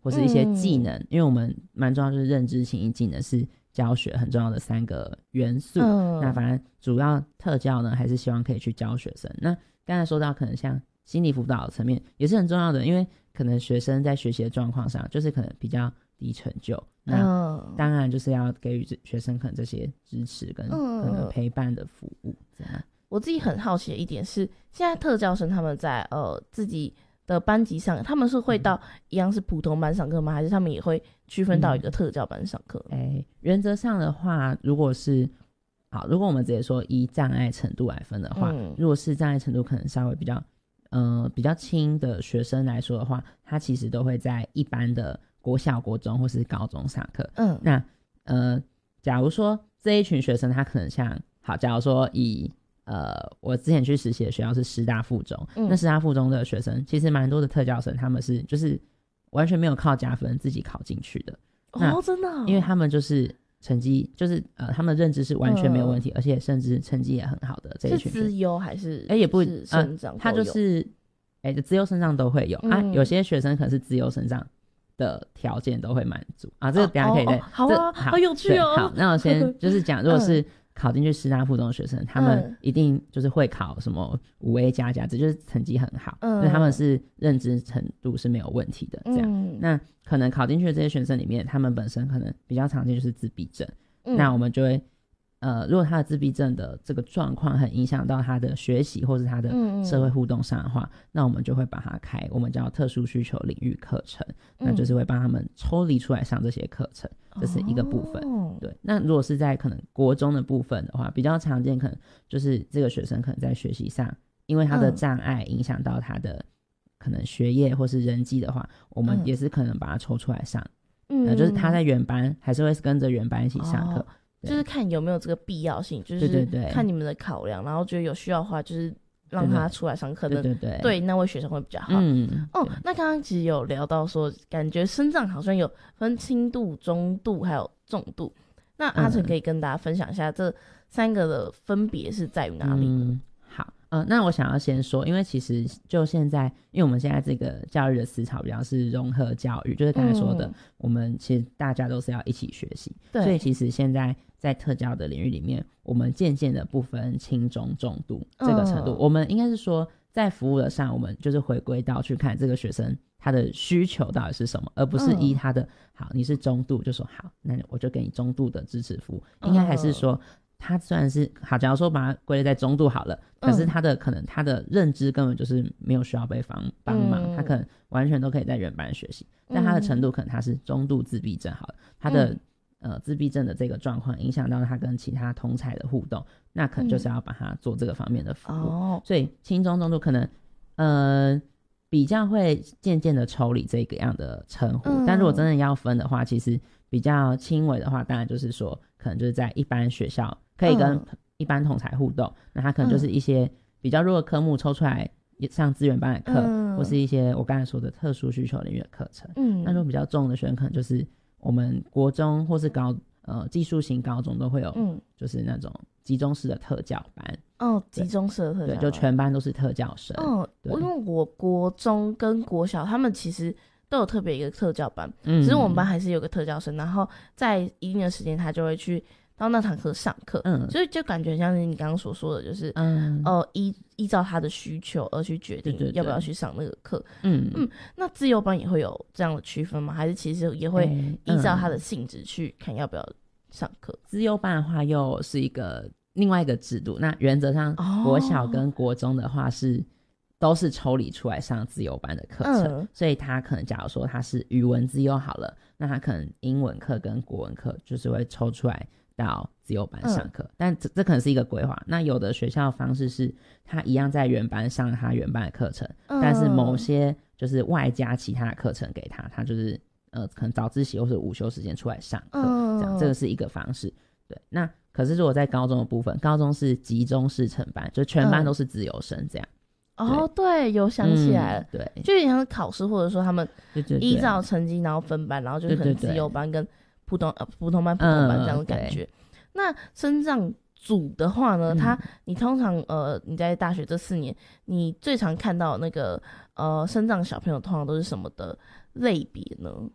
或是一些技能，因为我们蛮重要就是认知、情意、技能是教学很重要的3个元素。那反正主要特教呢，还是希望可以去教学生。那刚才说到可能像心理辅导的层面也是很重要的，因为可能学生在学习的状况上就是可能比较低成就，那当然就是要给予学生可能这些支持跟可能陪伴的服务这样。 我自己很好奇的一点是，现在特教生他们在自己的班级上，他们是会到一样是普通班上课吗？还是他们也会区分到一个特教班上课？ 原则上的话，如果我们直接说依障碍程度来分的话，如果是障碍程度可能稍微比较轻的学生来说的话，他其实都会在一般的国小、国中或是高中上课。那假如说这一群学生他可能假如说我之前去实习的学校是师大附中，那师大附中的学生其实蛮多的特教生，他们是就是完全没有靠加分自己考进去的。 真的因为他们就是成绩就是他们的认知是完全没有问题，而且甚至成绩也很好的这一群。 是资优还是也不生长他就是资优生长都会有有些学生可能是资优生长的条件都会满足这个等一下可以好啊，好有趣哦。 好，那我先就是讲如果是考进去师大附中的学生，他们一定就是会考什么5A++，这就是成绩很好，那他们是认知程度是没有问题的这样。那可能考进去的这些学生里面，他们本身可能比较常见就是自闭症，那我们就会如果他的自闭症的这个状况很影响到他的学习或是他的社会互动上的话，那我们就会把他开我们叫特殊需求领域课程，那就是会帮他们抽离出来上这些课程，这是一个部分。对，那如果是在可能国中的部分的话，比较常见可能就是这个学生可能在学习上，因为他的障碍影响到他的可能学业或是人际的话，我们也是可能把他抽出来上，就是他在原班还是会跟着原班一起上课。 就是看有没有这个必要性，就是看你们的考量，然后觉得有需要的话，就是让他出来上课的，对那位学生会比较好。那刚刚其实有聊到说，感觉身障好像有分轻度、中度还有重度。那阿成可以跟大家分享一下这3个的分别是在于哪里呢？ 好，那我想要先说，因为其实就现在，因为我们现在这个教育的思潮比较是融合教育，就是刚才说的，我们其实大家都是要一起学习，所以其实现在在特教的领域里面，我们渐渐的不分轻中重度这个程度，我们应该是说在服务的上，我们就是回归到去看这个学生他的需求到底是什么，而不是依他的好，你是中度就说好，那我就给你中度的支持服务，应该还是说他虽然是好，假如说把它归类在中度好了，可是他的可能他的认知根本就是没有需要被帮忙，他可能完全都可以在原班学习，但他的程度可能他是中度自闭症好了，他的自闭症的这个状况影响到他跟其他同侪的互动，那可能就是要把他做这个方面的服务，所以轻中重度可能比较会渐渐的抽离这个样的称呼，但如果真的要分的话，其实比较轻微的话，当然就是说可能就是在一般学校可以跟一般同侪互动，那他可能就是一些比较弱的科目抽出来上资源班的课，或是一些我刚才说的特殊需求领域的课程，那如果比较重的学生可能就是我们国中或是技术型高中都会有就是那种集中式的特教班， 集中式的特教班， 对，就全班都是特教生， 因为我国中跟国小他们其实都有特别一个特教班，只是我们班还是有个特教生，然后在一定的时间他就会去到那堂课上课，所以就感觉像是你刚刚所说的，就是依照他的需求而去决定要不要去上那个课。那自由班也会有这样的区分吗？还是其实也会依照他的性质去看要不要上课？ 自由班的话又是另外一个制度，那原则上国小跟国中的话都是抽离出来上自由班的课程，所以他可能假如说他是语文自由好了，那他可能英文课跟国文课就是会抽出来到自由班上课，但这可能是一个规划。那有的学校的方式是他一样在原班上他原班的课程，但是某些就是外加其他的课程给他就是可能早自习或是午休时间出来上课，这样这个是一个方式。对，那可是如果在高中的部分，高中是集中式成班，就全班都是自由生这样。 对，有想起来了， 对， 就有点像考试，或者说他们依照成绩然后分班，然后就是可能自由班跟普通班这样的感觉。那身障组的话呢，你通常你在大学这4年，你最常看到那个身障小朋友通常都是什么的类别呢？